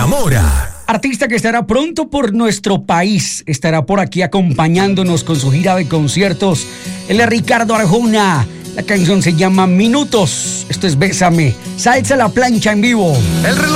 enamora. Artista que estará pronto por nuestro país, estará por aquí acompañándonos con su gira de conciertos. Él es Ricardo Arjona. La canción se llama Minutos. Esto es Bésame. Salsa a la plancha en vivo. El reloj